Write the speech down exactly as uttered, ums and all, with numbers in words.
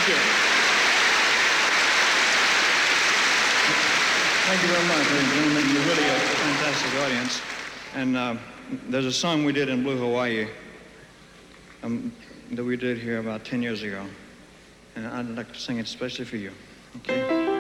Thank you. Thank you very much, ladies and gentlemen. You're really a fantastic audience. And uh, there's a song we did in Blue Hawaii um, that we did here about ten years ago. And I'd like to sing it especially for you. Okay?